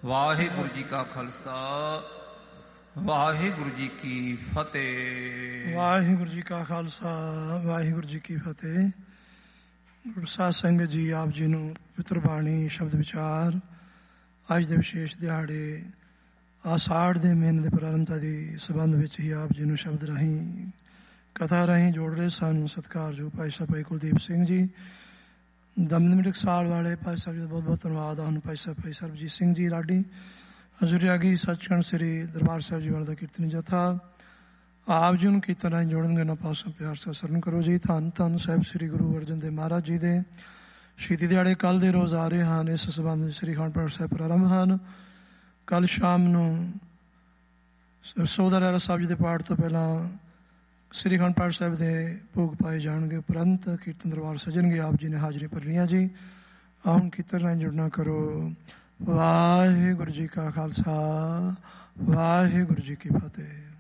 ਵਾਹਿਗੁਰੂ ਜੀ ਕਾ ਖਾਲਸਾ ਵਾਹਿਗੁਰੂ ਜੀ ਕੀ ਫਤਿਹ। ਵਾਹਿਗੁਰੂ ਜੀ ਕਾ ਖਾਲਸਾ ਵਾਹਿਗੁਰੂ ਜੀ ਕੀ ਫਤਿਹ। ਗੁਰੂ ਸਾਧ ਸੰਗਤ ਜੀ, ਆਪ ਜੀ ਨੂੰ ਪਵਿੱਤਰ ਬਾਣੀ ਸ਼ਬਦ ਵਿਚਾਰ ਅੱਜ ਦੇ ਵਿਸ਼ੇਸ਼ ਦਿਹਾੜੇ ਆਸ਼ਾੜ ਦੇ ਮਹੀਨੇ ਦੇ ਪ੍ਰਾਰੰਭਤਾ ਦੀ ਸੰਬੰਧ ਵਿੱਚ ਹੀ ਆਪ ਜੀ ਨੂੰ ਸ਼ਬਦ ਰਾਹੀਂ ਕਥਾ ਰਾਹੀਂ ਜੋੜ ਰਹੇ ਸਨ। ਸਤਿਕਾਰਯੋਗ ਭਾਈ ਸਾਹਿਬ ਭਾਈ ਕੁਲਦੀਪ ਸਿੰਘ ਜੀ, ਦਮਦਮੀ ਟਕਸਾਲ ਵਾਲੇ ਭਾਈ ਸਾਹਿਬ ਜੀ ਦਾ ਬਹੁਤ ਬਹੁਤ ਧੰਨਵਾਦ ਹਨ। ਭਾਈ ਸਾਹਿਬ ਭਾਈ ਸਰਬਜੀਤ ਸਿੰਘ ਜੀ ਲਾਡੀ, ਹਜ਼ੂਰ ਆਗੀ ਸੱਚਖੰਡ ਸ੍ਰੀ ਦਰਬਾਰ ਸਾਹਿਬ ਜੀ ਵਾਲਾ ਦਾ ਕੀਰਤਨੀ ਜਥਾ ਆਪ ਜੀ ਨੂੰ ਕੀਰਤਨ ਰਾਹੀਂ ਜੋੜਨਗੇ। ਨਾ ਪਾਸੋਂ ਪਿਆਰ ਸਾ ਸਰਨ ਕਰੋ ਜੀ। ਧੰਨ ਧੰਨ ਸਾਹਿਬ ਸ੍ਰੀ ਗੁਰੂ ਅਰਜਨ ਦੇਵ ਮਹਾਰਾਜ ਜੀ ਦੇ ਸ਼ਹੀਦੀ ਦਿਹਾੜੇ ਕੱਲ੍ਹ ਦੇ ਰੋਜ਼ ਆ ਰਹੇ ਹਨ। ਇਸ ਸੰਬੰਧ ਵਿੱਚ ਸ੍ਰੀ ਅਖੰਡ ਪਾਠ ਸਾਹਿਬ ਪ੍ਰਾਰੰਭ ਹਨ। ਕੱਲ੍ਹ ਸ਼ਾਮ ਨੂੰ ਸੋਧਾ ਰਹਿਰਾ ਸਾਹਿਬ ਜੀ ਦੇ ਪਾਠ ਤੋਂ ਪਹਿਲਾਂ ਸ੍ਰੀ ਅਖੰਡ ਪਾਠ ਸਾਹਿਬ ਦੇ ਭੋਗ ਪਾਏ ਜਾਣਗੇ। ਉਪਰੰਤ ਕੀਰਤਨ ਦਰਬਾਰ ਸਜਣਗੇ। ਆਪ ਜੀ ਨੇ ਹਾਜ਼ਰੀ ਭਰਨੀ ਹੈ ਜੀ। ਆਉਣ ਕੀਰਤਨ ਰਾਹੀਂ ਜੁੜਨਾ ਕਰੋ। ਵਾਹਿਗੁਰੂ ਜੀ ਕਾ ਖਾਲਸਾ ਵਾਹਿਗੁਰੂ ਜੀ ਕੀ ਫਤਿਹ।